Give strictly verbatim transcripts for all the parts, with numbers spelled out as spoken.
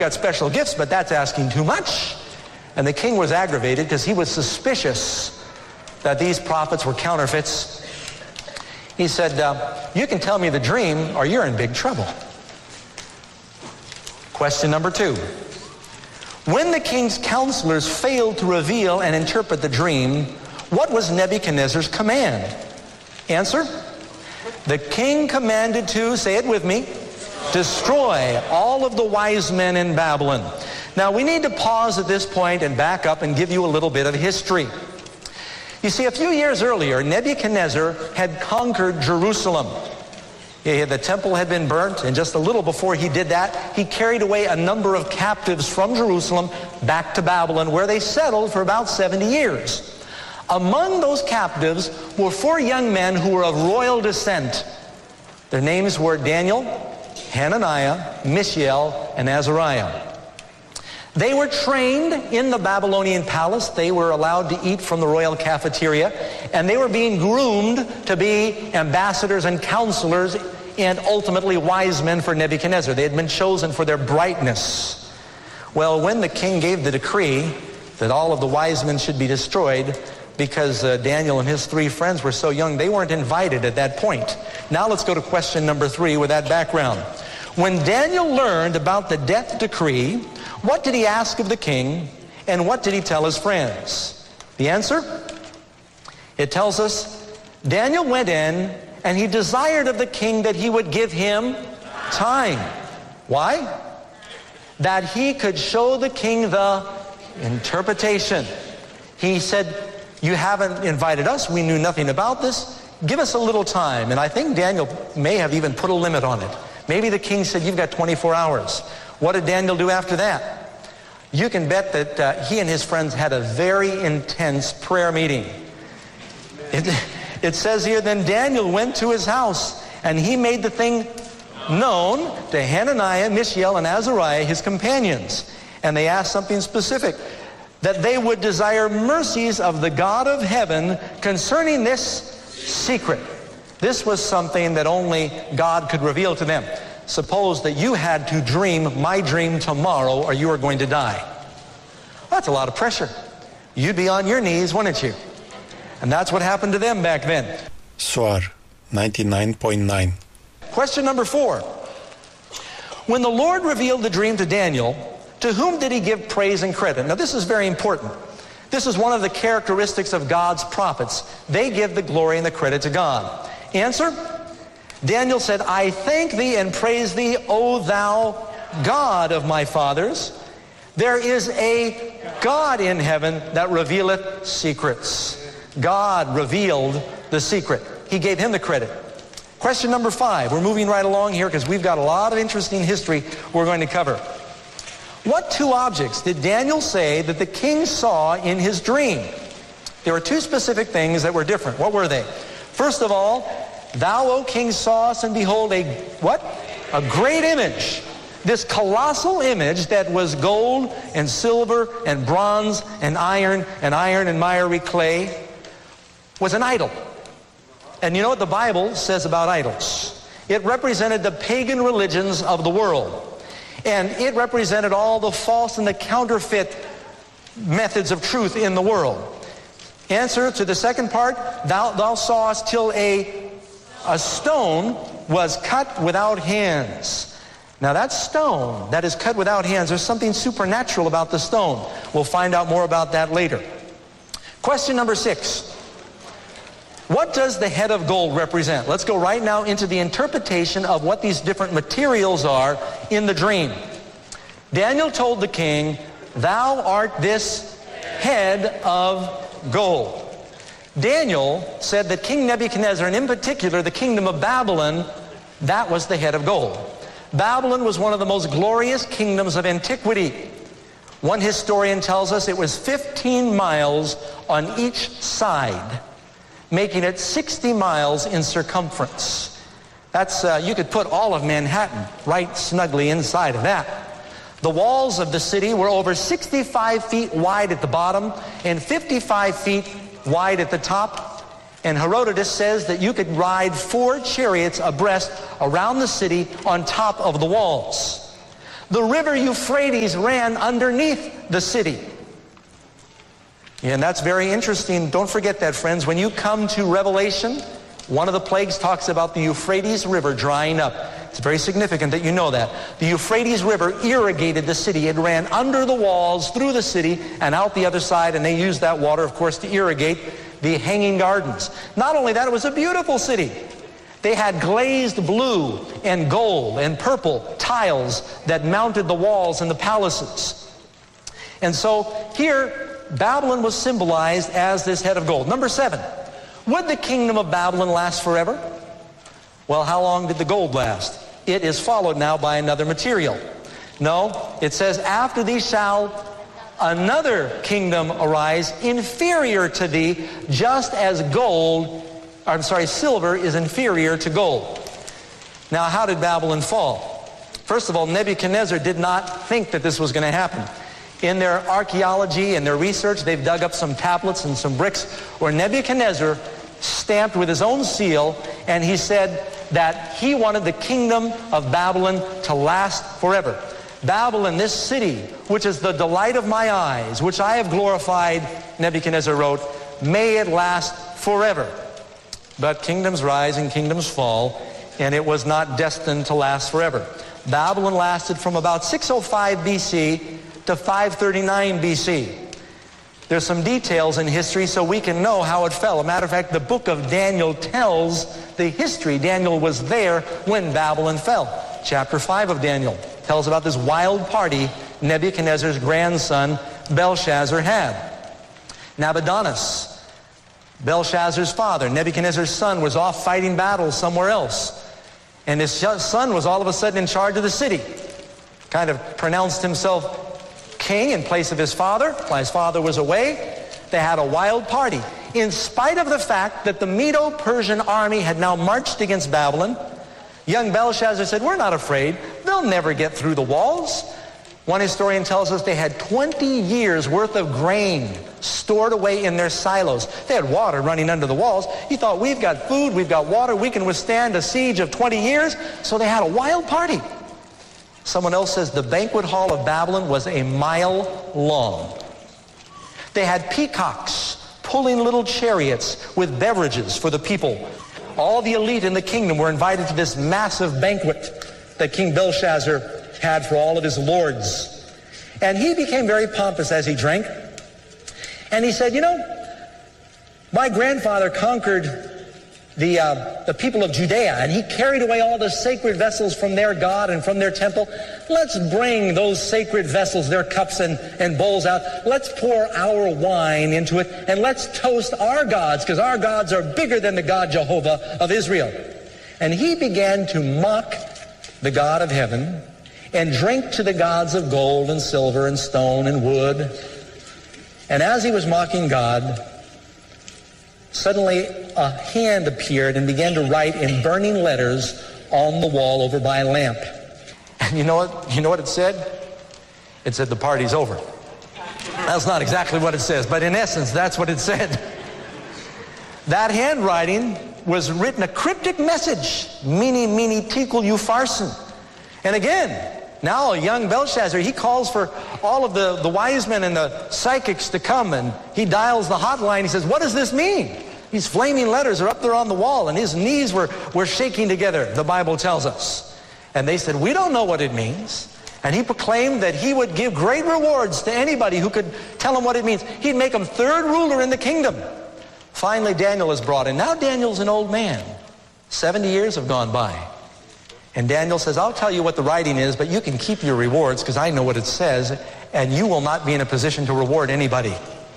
got special gifts, but that's asking too much. And the king was aggravated because he was suspicious that these prophets were counterfeits. He said, uh, you can tell me the dream or you're in big trouble. Question number two. When the king's counselors failed to reveal and interpret the dream, what was Nebuchadnezzar's command? Answer. The king commanded to, say it with me, destroy all of the wise men in Babylon. Now we need to pause at this point and back up and give you a little bit of history. You see, a few years earlier, Nebuchadnezzar had conquered Jerusalem. The temple had been burnt, and just a little before he did that, he carried away a number of captives from Jerusalem back to Babylon, where they settled for about seventy years. Among those captives were four young men who were of royal descent. Their names were Daniel, Hananiah, Mishael, and Azariah. They were trained in the Babylonian palace. They were allowed to eat from the royal cafeteria, and they were being groomed to be ambassadors and counselors and ultimately wise men for Nebuchadnezzar. They had been chosen for their brightness. Well, when the king gave the decree that all of the wise men should be destroyed, because uh, Daniel and his three friends were so young, they weren't invited at that point. Now let's go to question number three with that background. When Daniel learned about the death decree, what did he ask of the king, and what did he tell his friends? The answer? It tells us, Daniel went in, and he desired of the king that he would give him time. Why? That he could show the king the interpretation. He said, you haven't invited us. We knew nothing about this. Give us a little time. And I think Daniel may have even put a limit on it. Maybe the king said, you've got twenty-four hours. What did Daniel do after that? You can bet that uh, he and his friends had a very intense prayer meeting. It, it says here, then Daniel went to his house, and he made the thing known to Hananiah, Mishael, and Azariah, his companions. And they asked something specific, that they would desire mercies of the God of heaven concerning this secret. This was something that only God could reveal to them. Suppose that you had to dream my dream tomorrow, or you are going to die. Well, that's a lot of pressure. You'd be on your knees, wouldn't you? And that's what happened to them back then. S O A R ninety-nine point nine. Question number four. When the Lord revealed the dream to Daniel, to whom did he give praise and credit? Now this is very important. This is one of the characteristics of God's prophets. They give the glory and the credit to God. Answer? Daniel said, I thank thee and praise thee, O thou God of my fathers. There is a God in heaven that revealeth secrets. God revealed the secret. He gave him the credit. Question number five. We're moving right along here because we've got a lot of interesting history we're going to cover. What two objects did Daniel say that the king saw in his dream? There were two specific things that were different. What were they? First of all, thou, O king, sawest, and behold, a what? A great image. This colossal image that was gold and silver and bronze and iron and iron and miry clay was an idol. And you know what the Bible says about idols? It represented the pagan religions of the world. And it represented all the false and the counterfeit methods of truth in the world. Answer to the second part, thou, thou sawest till a, a stone was cut without hands. Now that stone that is cut without hands, there's something supernatural about the stone. We'll find out more about that later. Question number six. What does the head of gold represent? Let's go right now into the interpretation of what these different materials are in the dream. Daniel told the king, thou art this head of gold. Daniel said that King Nebuchadnezzar, and in particular the kingdom of Babylon, that was the head of gold. Babylon was one of the most glorious kingdoms of antiquity. One historian tells us it was fifteen miles on each side, making it sixty miles in circumference. That's, uh, you could put all of Manhattan right snugly inside of that. The walls of the city were over sixty-five feet wide at the bottom and fifty-five feet wide at the top. And Herodotus says that you could ride four chariots abreast around the city on top of the walls. The river Euphrates ran underneath the city. And that's very interesting. Don't forget that, friends. When you come to Revelation, one of the plagues talks about the Euphrates River drying up. It's very significant that you know that. The Euphrates River irrigated the city. It ran under the walls, through the city, and out the other side, and they used that water, of course, to irrigate the Hanging Gardens. Not only that, it was a beautiful city. They had glazed blue and gold and purple tiles that mounted the walls and the palaces. And so here, Babylon was symbolized as this head of gold. Number seven, would the kingdom of Babylon last forever? Well, how long did the gold last? It is followed now by another material. No, it says, after thee shall another kingdom arise inferior to thee, just as gold, I'm sorry, silver is inferior to gold. Now, how did Babylon fall? First of all, Nebuchadnezzar did not think that this was going to happen. In their archaeology and their research, they've dug up some tablets and some bricks where Nebuchadnezzar stamped with his own seal, and he said that he wanted the kingdom of Babylon to last forever. Babylon, this city, which is the delight of my eyes, which I have glorified, Nebuchadnezzar wrote, may it last forever. But kingdoms rise and kingdoms fall, and it was not destined to last forever. Babylon lasted from about six oh five B C to five thirty-nine B C. There's some details in history so we can know how it fell. As a matter of fact, the book of Daniel tells the history. Daniel was there when Babylon fell. Chapter five of Daniel tells about this wild party Nebuchadnezzar's grandson Belshazzar had. Nabonidus, Belshazzar's father, Nebuchadnezzar's son, was off fighting battles somewhere else. And his son was all of a sudden in charge of the city. Kind of pronounced himself king in place of his father while his father was away. They had a wild party. In spite of the fact that the Medo-Persian army had now marched against Babylon, young Belshazzar said, we're not afraid. They'll never get through the walls. One historian tells us they had twenty years worth of grain stored away in their silos. They had water running under the walls. He thought, we've got food, we've got water, we can withstand a siege of twenty years. So they had a wild party. Someone else says the banquet hall of Babylon was a mile long. They had peacocks pulling little chariots with beverages for the people. All the elite in the kingdom were invited to this massive banquet that King Belshazzar had for all of his lords. And he became very pompous as he drank. And he said, you know, my grandfather conquered the, uh, the people of Judea, and he carried away all the sacred vessels from their God and from their temple. Let's bring those sacred vessels, their cups and, and bowls out. Let's pour our wine into it, and let's toast our gods, because our gods are bigger than the God Jehovah of Israel. And he began to mock the God of heaven and drink to the gods of gold and silver and stone and wood. And as he was mocking God, suddenly a hand appeared and began to write in burning letters on the wall over by a lamp. And you know what, you know what it said? It said, the party's over. That's not exactly what it says, but in essence, that's what it said. That handwriting was written a cryptic message, Mene, Mene, Tekel, Upharsin. And again, now a young Belshazzar, he calls for all of the, the wise men and the psychics to come, and he dials the hotline. He says, what does this mean? These flaming letters are up there on the wall, and his knees were, were shaking together, the Bible tells us. And they said, we don't know what it means. And he proclaimed that he would give great rewards to anybody who could tell him what it means. He'd make him third ruler in the kingdom. Finally, Daniel is brought in. Now Daniel's an old man. seventy years have gone by. And Daniel says, I'll tell you what the writing is, but you can keep your rewards because I know what it says, and you will not be in a position to reward anybody.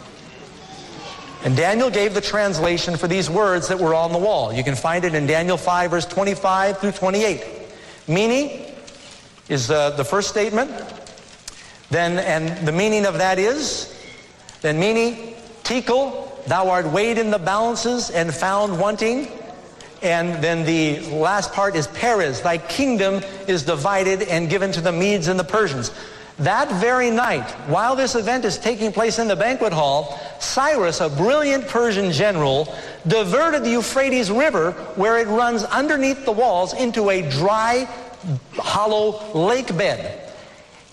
And Daniel gave the translation for these words that were on the wall. You can find it in Daniel five, verse twenty-five through twenty-eight. Mene is uh, the first statement. Then, and the meaning of that is, then Mene, Tekel, thou art weighed in the balances and found wanting. And then the last part is Perez, thy kingdom is divided and given to the Medes and the Persians. That very night, while this event is taking place in the banquet hall, Cyrus, a brilliant Persian general, diverted the Euphrates River, where it runs underneath the walls, into a dry, hollow lake bed.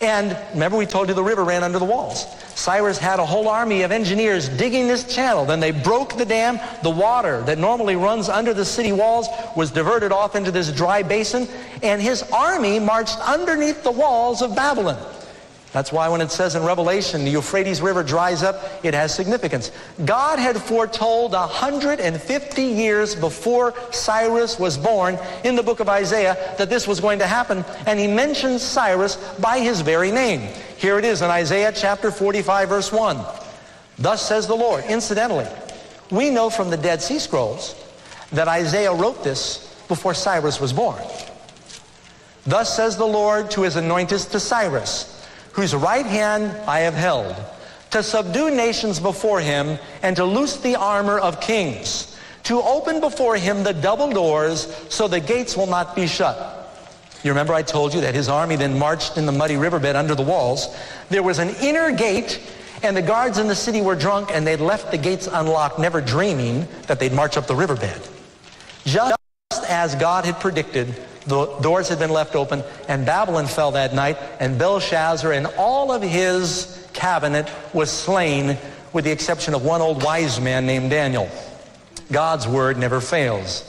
And remember, we told you the river ran under the walls. Cyrus had a whole army of engineers digging this channel. Then they broke the dam. The water that normally runs under the city walls was diverted off into this dry basin, and his army marched underneath the walls of Babylon. That's why when it says in Revelation, the Euphrates River dries up, it has significance. God had foretold one hundred fifty years before Cyrus was born in the book of Isaiah that this was going to happen, and he mentions Cyrus by his very name. Here it is in Isaiah chapter forty-five, verse one. Thus says the Lord. Incidentally, we know from the Dead Sea Scrolls that Isaiah wrote this before Cyrus was born. Thus says the Lord to his anointed, to Cyrus, whose right hand I have held, to subdue nations before him, and to loose the armor of kings, to open before him the double doors, so the gates will not be shut. You remember I told you that his army then marched in the muddy riverbed under the walls. There was an inner gate, and the guards in the city were drunk, and they'd left the gates unlocked, never dreaming that they'd march up the riverbed. Just as God had predicted, the doors had been left open, and Babylon fell that night, and Belshazzar and all of his cabinet was slain, with the exception of one old wise man named Daniel. God's word never fails.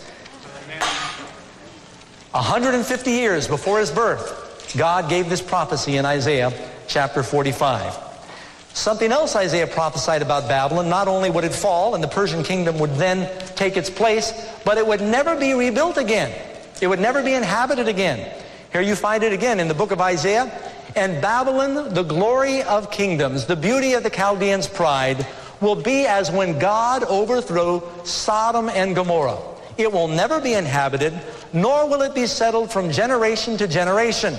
one hundred fifty years before his birth, God gave this prophecy in Isaiah chapter forty-five. Something else Isaiah prophesied about Babylon: not only would it fall and the Persian kingdom would then take its place, but it would never be rebuilt again. It would never be inhabited again. Here you find it again in the book of Isaiah. And Babylon, the glory of kingdoms, the beauty of the Chaldeans' pride, will be as when God overthrew Sodom and Gomorrah. It will never be inhabited, nor will it be settled from generation to generation.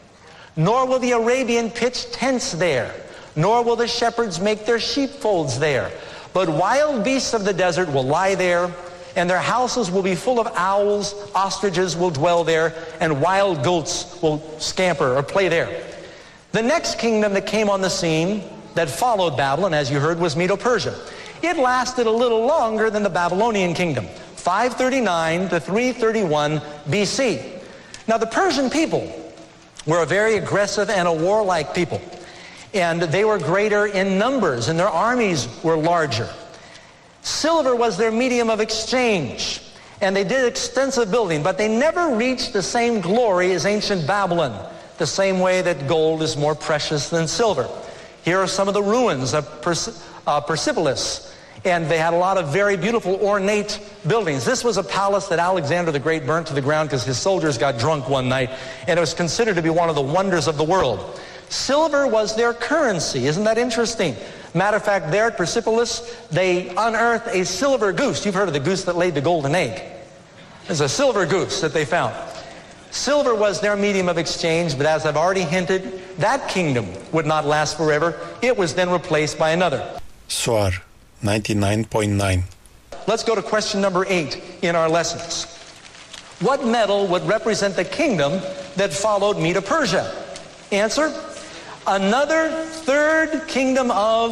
Nor will the Arabian pitch tents there, nor will the shepherds make their sheepfolds there. But wild beasts of the desert will lie there, and their houses will be full of owls, ostriches will dwell there, and wild goats will scamper or play there. The next kingdom that came on the scene that followed Babylon, as you heard, was Medo-Persia. It lasted a little longer than the Babylonian kingdom, five thirty-nine to three thirty-one B C. Now the Persian people were a very aggressive and a warlike people, and they were greater in numbers, and their armies were larger. Silver was their medium of exchange, and they did extensive building, but they never reached the same glory as ancient Babylon, the same way that gold is more precious than silver. Here are some of the ruins of Pers uh, Persepolis, and they had a lot of very beautiful, ornate buildings. This was a palace that Alexander the Great burnt to the ground because his soldiers got drunk one night, and it was considered to be one of the wonders of the world. Silver was their currency. Isn't that interesting? Matter of fact, there at Persepolis, they unearthed a silver goose. You've heard of the goose that laid the golden egg. There's a silver goose that they found. Silver was their medium of exchange, but as I've already hinted, that kingdom would not last forever. It was then replaced by another. Soar, ninety-nine point nine. Let's go to question number eight in our lessons. What metal would represent the kingdom that followed Medo-Persia? Answer: another third kingdom of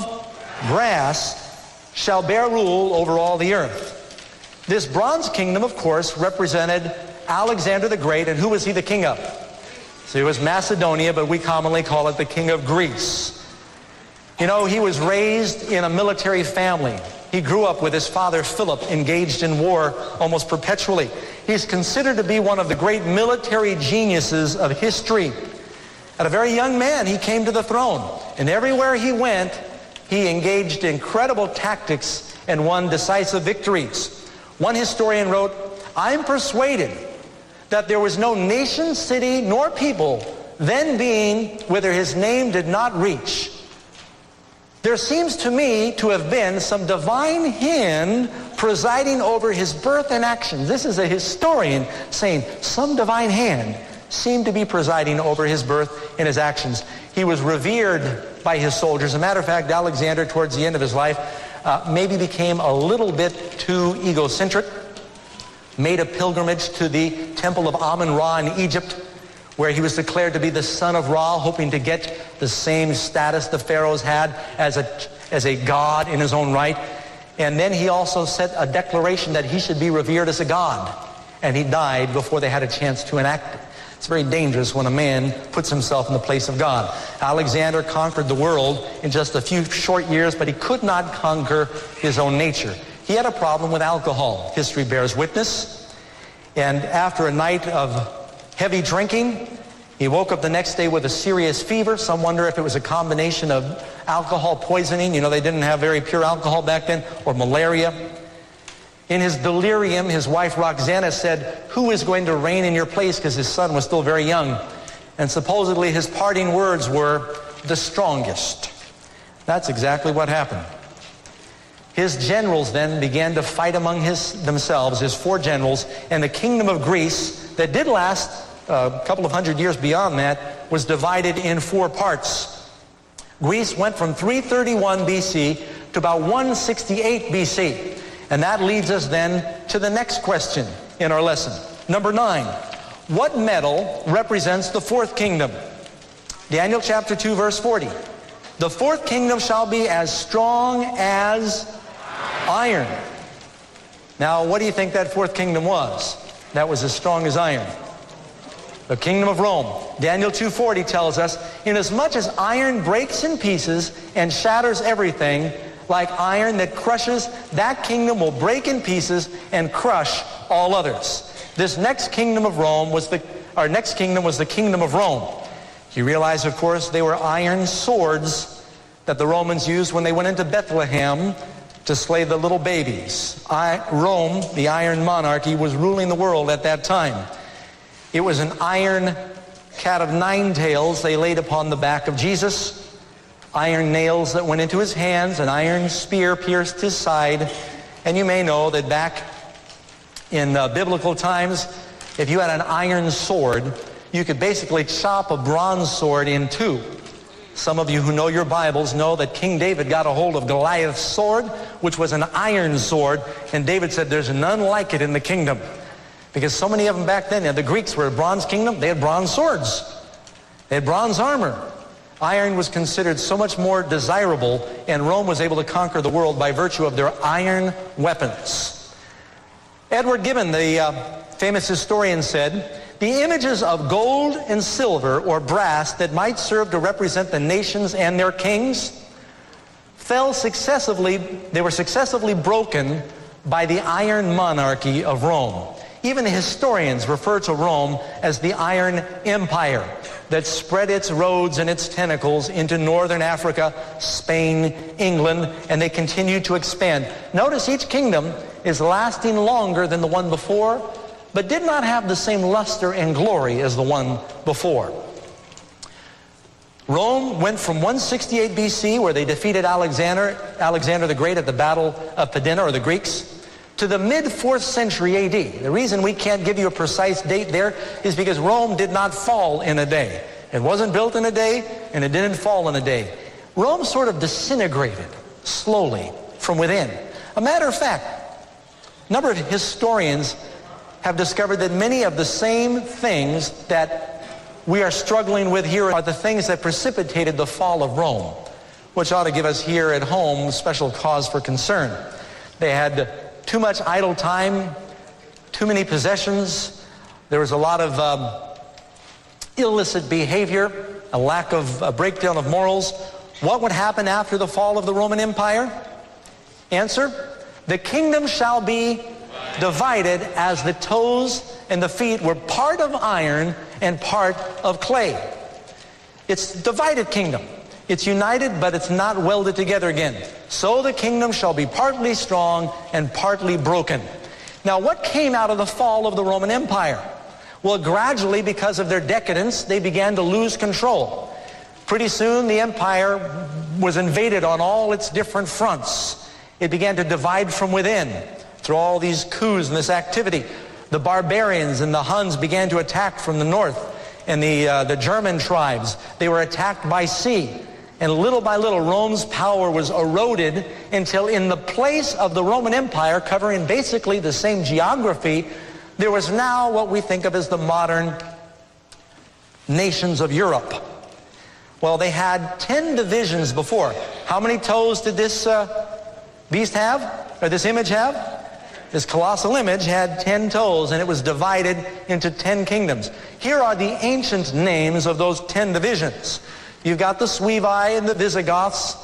brass shall bear rule over all the earth. This bronze kingdom, of course, represented Alexander the Great, and who was he the king of? So it was Macedonia, but we commonly call it the king of Greece. You know, he was raised in a military family. He grew up with his father Philip, engaged in war almost perpetually. He's considered to be one of the great military geniuses of history. At a very young man, he came to the throne, and everywhere he went, he engaged in incredible tactics and won decisive victories. One historian wrote, "I'm persuaded that there was no nation, city, nor people then being whither his name did not reach. There seems to me to have been some divine hand presiding over his birth and actions." This is a historian saying some divine hand seemed to be presiding over his birth and his actions. He was revered by his soldiers. As a matter of fact, Alexander, towards the end of his life, uh, maybe became a little bit too egocentric, made a pilgrimage to the temple of Amun-Ra in Egypt, where he was declared to be the son of Ra, hoping to get the same status the pharaohs had as a, as a god in his own right. And then he also set a declaration that he should be revered as a god, and he died before they had a chance to enact it. It's very dangerous when a man puts himself in the place of God. Alexander conquered the world in just a few short years, but he could not conquer his own nature. He had a problem with alcohol. History bears witness. And after a night of heavy drinking, he woke up the next day with a serious fever. Some wonder if it was a combination of alcohol poisoning. You know, they didn't have very pure alcohol back then, or malaria. In his delirium, his wife Roxana said, "Who is going to reign in your place?" Because his son was still very young. And supposedly his parting words were, "The strongest." That's exactly what happened. His generals then began to fight among his, themselves, his four generals, and the kingdom of Greece, that did last a couple of hundred years beyond that, was divided in four parts. Greece went from three thirty-one B C to about one sixty-eight B C. And that leads us then to the next question in our lesson. Number nine, what metal represents the fourth kingdom? Daniel chapter two, verse forty. The fourth kingdom shall be as strong as iron. Now, what do you think that fourth kingdom was? That was as strong as iron. The kingdom of Rome. Daniel two forty tells us, inasmuch as iron breaks in pieces and shatters everything, like iron that crushes, that kingdom will break in pieces and crush all others. This next kingdom of Rome was the, our next kingdom was the kingdom of Rome. You realize, of course, they were iron swords that the Romans used when they went into Bethlehem to slay the little babies. I, Rome, the iron monarchy, was ruling the world at that time. It was an iron cat of nine tails they laid upon the back of Jesus. Iron nails that went into his hands, an iron spear pierced his side. And you may know that back in uh, biblical times, if you had an iron sword, you could basically chop a bronze sword in two. Some of you who know your Bibles know that King David got a hold of Goliath's sword, which was an iron sword, and David said, "There's none like it in the kingdom." Because so many of them back then, you know, the Greeks were a bronze kingdom, they had bronze swords. They had bronze armor. Iron was considered so much more desirable, and Rome was able to conquer the world by virtue of their iron weapons. Edward Gibbon, the uh, famous historian, said, "The images of gold and silver or brass that might serve to represent the nations and their kings fell successively, they were successively broken by the iron monarchy of Rome." Even the historians refer to Rome as the Iron Empire that spread its roads and its tentacles into northern Africa, Spain, England, and they continued to expand. Notice each kingdom is lasting longer than the one before, but did not have the same luster and glory as the one before. Rome went from one sixty-eight B C, where they defeated Alexander, Alexander the Great at the Battle of Pydna, or the Greeks, to the mid fourth century A D. The reason we can't give you a precise date there is because Rome did not fall in a day. It wasn't built in a day, and it didn't fall in a day. Rome sort of disintegrated slowly from within. A matter of fact, a number of historians have discovered that many of the same things that we are struggling with here are the things that precipitated the fall of Rome, which ought to give us here at home special cause for concern. They had too much idle time, too many possessions. There was a lot of um, illicit behavior, a lack of a breakdown of morals. What would happen after the fall of the Roman Empire? Answer, the kingdom shall be divided as the toes and the feet were part of iron and part of clay. It's a divided kingdom. It's united, but it's not welded together again. So the kingdom shall be partly strong and partly broken. Now, what came out of the fall of the Roman Empire? Well, gradually, because of their decadence, they began to lose control. Pretty soon, the empire was invaded on all its different fronts. It began to divide from within through all these coups and this activity. The barbarians and the Huns began to attack from the north, and the, uh, the German tribes, they were attacked by sea. And little by little, Rome's power was eroded until in the place of the Roman Empire, covering basically the same geography, there was now what we think of as the modern nations of Europe. Well, they had ten divisions before. How many toes did this uh, beast have, or this image have? This colossal image had ten toes, and it was divided into ten kingdoms. Here are the ancient names of those ten divisions. You've got the Suevi and the Visigoths,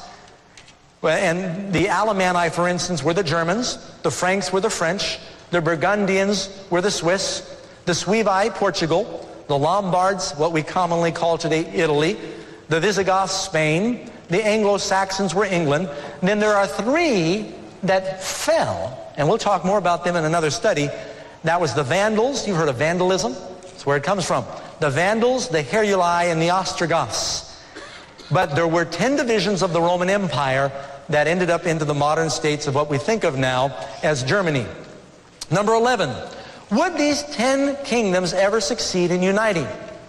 and the Alemanni, for instance, were the Germans. The Franks were the French. The Burgundians were the Swiss. The Suevi, Portugal. The Lombards, what we commonly call today Italy. The Visigoths, Spain. The Anglo-Saxons were England. And then there are three that fell, and we'll talk more about them in another study. That was the Vandals. You've heard of vandalism? That's where it comes from. The Vandals, the Heruli, and the Ostrogoths. But there were ten divisions of the Roman Empire that ended up into the modern states of what we think of now as Germany. Number eleven, would these ten kingdoms ever succeed in uniting?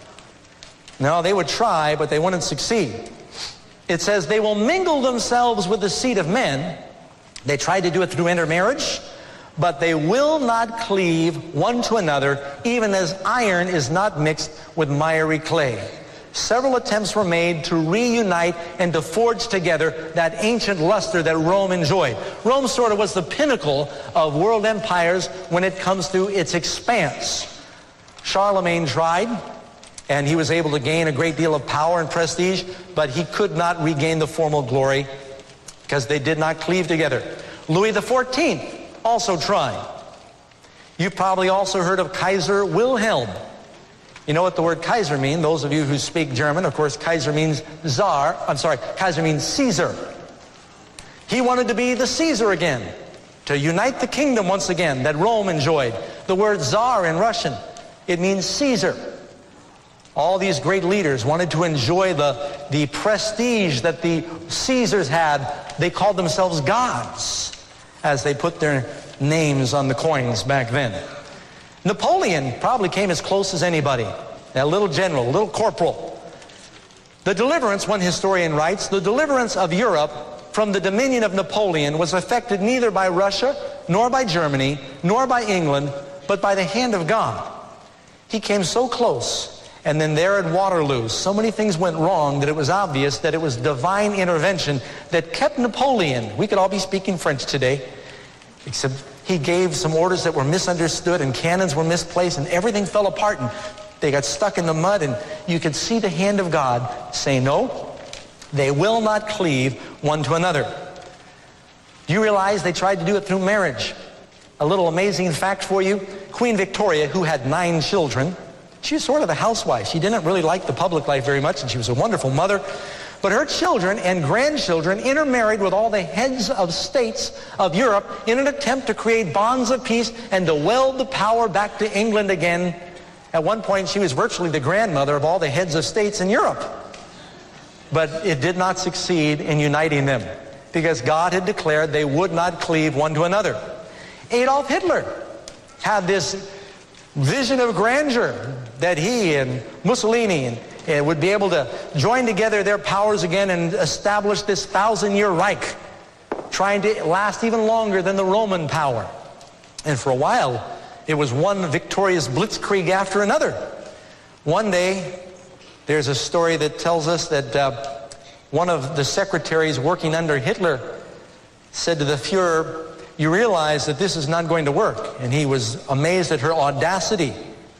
No, they would try, but they wouldn't succeed. It says they will mingle themselves with the seed of men. They tried to do it through intermarriage, but they will not cleave one to another, even as iron is not mixed with miry clay. Several attempts were made to reunite and to forge together that ancient luster that Rome enjoyed. Rome sort of was the pinnacle of world empires when it comes to its expanse. Charlemagne tried, and he was able to gain a great deal of power and prestige, but he could not regain the formal glory because they did not cleave together. Louis the fourteenth also tried. You've probably also heard of Kaiser Wilhelm. You know what the word Kaiser means? Those of you who speak German, of course, Kaiser means Tsar. I'm sorry, Kaiser means Caesar. He wanted to be the Caesar again, to unite the kingdom once again that Rome enjoyed. The word Tsar in Russian, it means Caesar. All these great leaders wanted to enjoy the, the prestige that the Caesars had. They called themselves gods as they put their names on the coins back then. Napoleon probably came as close as anybody. A little general, a little corporal. The deliverance, one historian writes, the deliverance of Europe from the dominion of Napoleon was affected neither by Russia, nor by Germany, nor by England, but by the hand of God. He came so close, and then there at Waterloo, so many things went wrong that it was obvious that it was divine intervention that kept Napoleon. We could all be speaking French today, except he gave some orders that were misunderstood, and cannons were misplaced, and everything fell apart, and they got stuck in the mud, and you could see the hand of God say, no, they will not cleave one to another. Do you realize they tried to do it through marriage? A little amazing fact for you. Queen Victoria, who had nine children, she was sort of a housewife. She didn't really like the public life very much, and she was a wonderful mother. But her children and grandchildren intermarried with all the heads of states of Europe in an attempt to create bonds of peace and to weld the power back to England again. At one point, she was virtually the grandmother of all the heads of states in Europe. But it did not succeed in uniting them because God had declared they would not cleave one to another. Adolf Hitler had this vision of grandeur that he and Mussolini and and would be able to join together their powers again and establish this thousand-year Reich, trying to last even longer than the Roman power. And for a while, it was one victorious blitzkrieg after another. One day, there's a story that tells us that uh, one of the secretaries working under Hitler said to the Fuhrer, you realize that this is not going to work. And he was amazed at her audacity.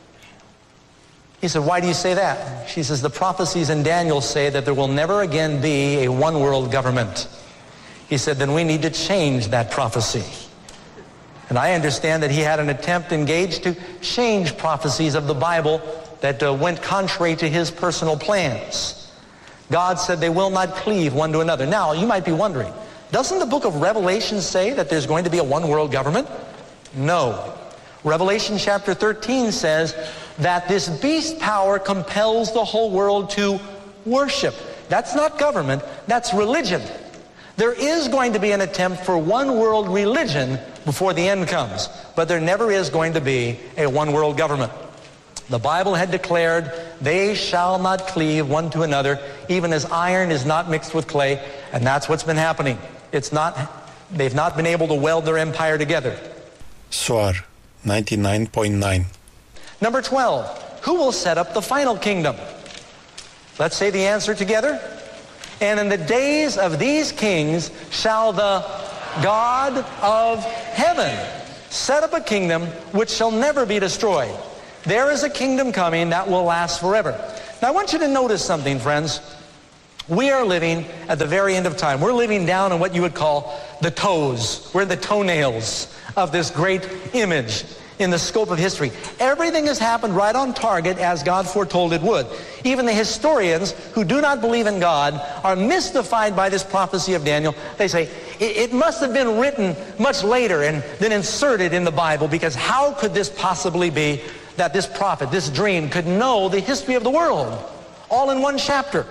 He said, why do you say that? She says, the prophecies in Daniel say that there will never again be a one-world government. He said, then we need to change that prophecy. And I understand that he had an attempt engaged to change prophecies of the Bible that uh, went contrary to his personal plans. God said they will not cleave one to another. Now, you might be wondering, doesn't the book of Revelation say that there's going to be a one-world government? No. Revelation chapter thirteen says that this beast power compels the whole world to worship. That's not government, that's religion. There is going to be an attempt for one world religion before the end comes, but there never is going to be a one world government. The Bible had declared, they shall not cleave one to another, even as iron is not mixed with clay, and that's what's been happening. It's not, they've not been able to weld their empire together. Soar, ninety-nine point nine. Number twelve, who will set up the final kingdom? Let's say the answer together. And in the days of these kings shall the God of heaven set up a kingdom which shall never be destroyed. There is a kingdom coming that will last forever. Now I want you to notice something, friends. We are living at the very end of time. We're living down in what you would call the toes. We're the toenails of this great image in the scope of history. Everything has happened right on target as God foretold it would. Even the historians who do not believe in God are mystified by this prophecy of Daniel. They say, it, it must have been written much later and then inserted in the Bible, because how could this possibly be that this prophet, this dream, could know the history of the world all in one chapter?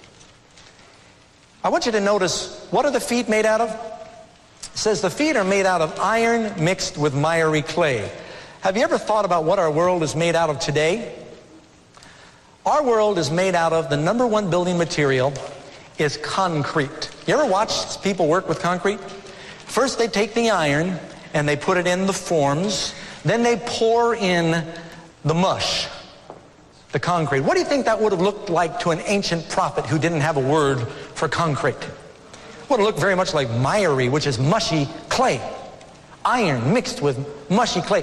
I want you to notice, what are the feet made out of? It says the feet are made out of iron mixed with miry clay. Have you ever thought about what our world is made out of today? Our world is made out of, the number one building material is concrete. You ever watch people work with concrete? First they take the iron and they put it in the forms. Then they pour in the mush, the concrete. What do you think that would have looked like to an ancient prophet who didn't have a word for concrete? It would have looked very much like miry, which is mushy clay. Iron mixed with mushy clay.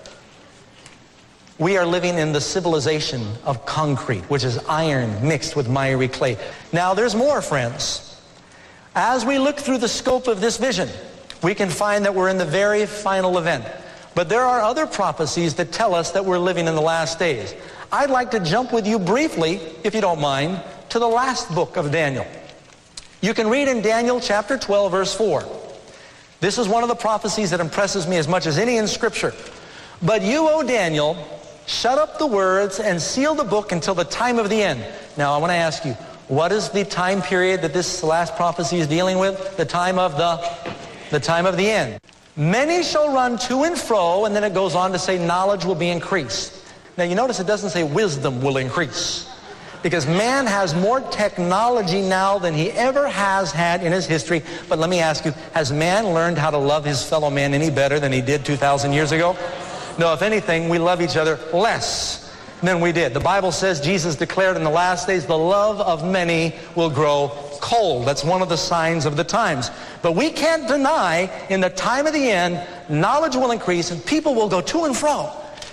We are living in the civilization of concrete, which is iron mixed with miry clay. Now there's more, friends. As we look through the scope of this vision, we can find that we're in the very final event. But there are other prophecies that tell us that we're living in the last days. I'd like to jump with you briefly, if you don't mind, to the last book of Daniel. You can read in Daniel chapter twelve, verse four. This is one of the prophecies that impresses me as much as any in Scripture. But you, O Daniel, shut up the words and seal the book until the time of the end. Now I want to ask you, what is the time period that this last prophecy is dealing with? The time of the, the time of the end. Many shall run to and fro, and then it goes on to say knowledge will be increased. Now you notice it doesn't say wisdom will increase, because man has more technology now than he ever has had in his history. But let me ask you, has man learned how to love his fellow man any better than he did two thousand years ago? No, if anything, we love each other less than we did. The Bible says, Jesus declared in the last days, the love of many will grow cold. That's one of the signs of the times. But we can't deny, in the time of the end, knowledge will increase and people will go to and fro.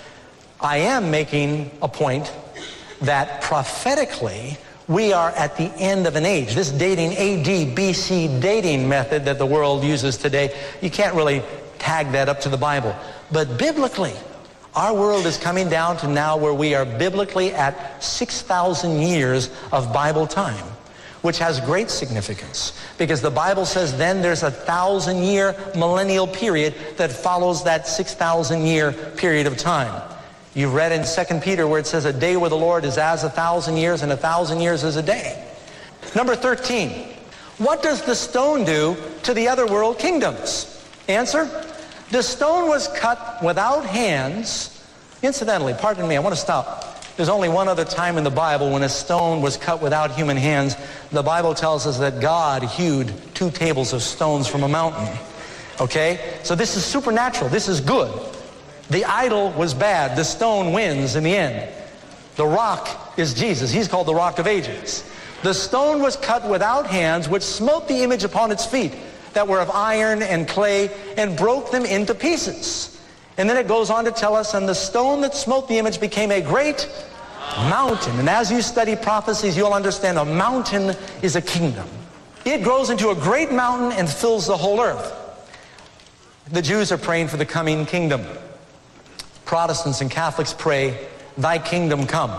I am making a point that prophetically we are at the end of an age. This dating A D, B C dating method that the world uses today, you can't really tag that up to the Bible. But biblically, our world is coming down to now where we are biblically at six thousand years of Bible time, which has great significance, because the Bible says then there's a thousand year millennial period that follows that six thousand year period of time. You've read in Second Peter where it says a day with the Lord is as a thousand years, and a thousand years is a day. Number thirteen, what does the stone do to the other world kingdoms? Answer, the stone was cut without hands. Incidentally, pardon me, I want to stop. There's only one other time in the Bible when a stone was cut without human hands. The Bible tells us that God hewed two tables of stones from a mountain. Okay? So this is supernatural. This is good. The idol was bad. The stone wins in the end. The rock is Jesus. He's called the Rock of Ages. The stone was cut without hands, which smote the image upon its feet that were of iron and clay, and broke them into pieces. And then it goes on to tell us, and the stone that smote the image became a great mountain. And as you study prophecies, you'll understand a mountain is a kingdom. It grows into a great mountain and fills the whole earth. The Jews are praying for the coming kingdom. Protestants and Catholics pray, thy kingdom come.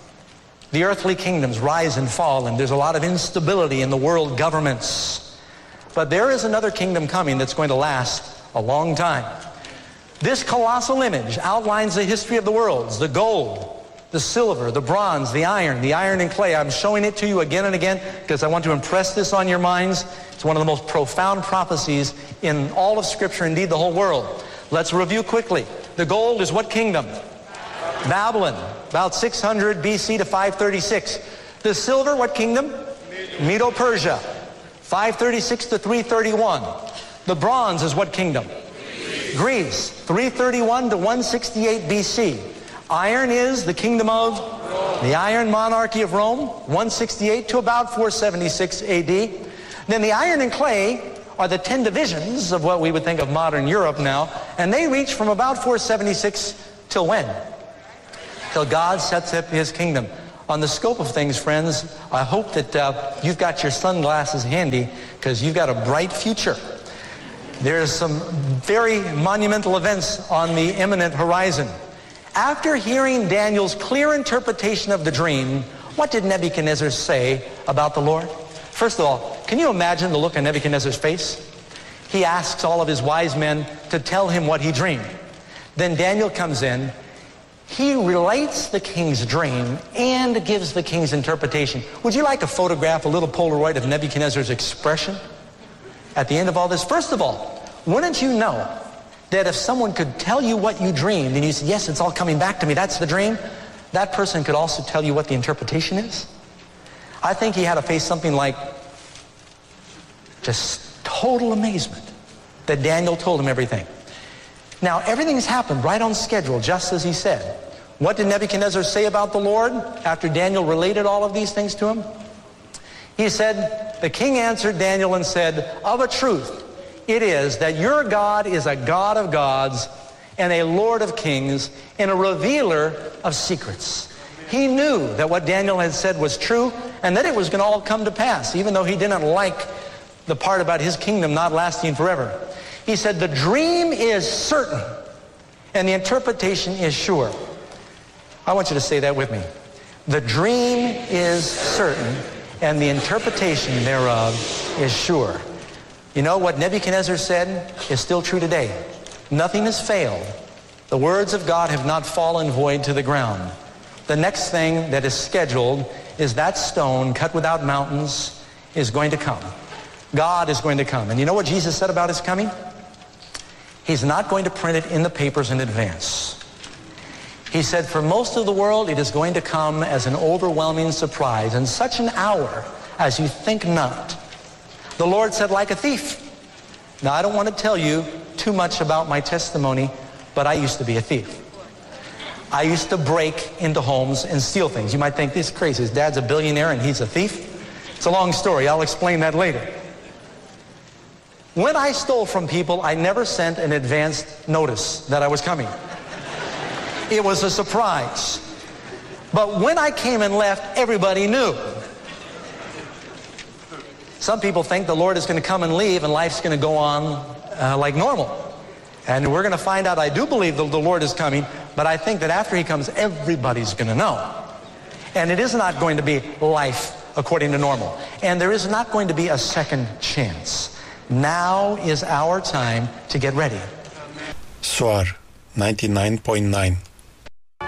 The earthly kingdoms rise and fall, and there's a lot of instability in the world governments. But there is another kingdom coming that's going to last a long time. This colossal image outlines the history of the worlds, the gold, the silver, the bronze, the iron, the iron and clay. I'm showing it to you again and again because I want to impress this on your minds. It's one of the most profound prophecies in all of Scripture, indeed the whole world. Let's review quickly. The gold is what kingdom? Babylon, about six hundred B C to five thirty-six. The silver, what kingdom? Medo-Persia, five thirty-six to three thirty-one. The bronze is what kingdom? Greece, Greece three thirty-one to one sixty-eight B C. Iron is the kingdom of Rome. The Iron Monarchy of Rome, one sixty-eight to about four seventy-six A D. Then the iron and clay are the ten divisions of what we would think of modern Europe now, and they reach from about four seventy-six till when? Till God sets up his kingdom. On the scope of things, friends, I hope that uh, you've got your sunglasses handy, because you've got a bright future. There's some very monumental events on the imminent horizon. After hearing Daniel's clear interpretation of the dream, what did Nebuchadnezzar say about the Lord? First of all, can you imagine the look on Nebuchadnezzar's face? He asks all of his wise men to tell him what he dreamed. Then Daniel comes in. He relates the king's dream and gives the king's interpretation. Would you like to photograph a little Polaroid of Nebuchadnezzar's expression at the end of all this? First of all, wouldn't you know that if someone could tell you what you dreamed and you said, yes, it's all coming back to me, that's the dream, that person could also tell you what the interpretation is? I think he had to face something like just total amazement that Daniel told him everything. Now, everything's happened right on schedule, just as he said. What did Nebuchadnezzar say about the Lord after Daniel related all of these things to him? He said, the king answered Daniel and said, of a truth, it is that your God is a God of gods and a Lord of kings and a revealer of secrets. He knew that what Daniel had said was true and that it was going to all come to pass, even though he didn't like the part about his kingdom not lasting forever. He said, the dream is certain and the interpretation is sure. I want you to say that with me. The dream is certain and the interpretation thereof is sure. You know what Nebuchadnezzar said is still true today. Nothing has failed. The words of God have not fallen void to the ground. The next thing that is scheduled is that stone cut without mountains is going to come. God is going to come. And you know what Jesus said about his coming? He's not going to print it in the papers in advance. He said, for most of the world, it is going to come as an overwhelming surprise, in such an hour as you think not. The Lord said, like a thief. Now, I don't want to tell you too much about my testimony, but I used to be a thief. I used to break into homes and steal things. You might think, this is crazy. His dad's a billionaire and he's a thief? It's a long story. I'll explain that later. When I stole from people, I never sent an advanced notice that I was coming. It was a surprise. But when I came and left, everybody knew. Some people think the Lord is going to come and leave and life's going to go on uh, like normal. And we're going to find out, I do believe that the Lord is coming, but I think that after he comes, everybody's going to know. And it is not going to be life according to normal. And there is not going to be a second chance. Now is our time to get ready. Soar ninety-nine point nine.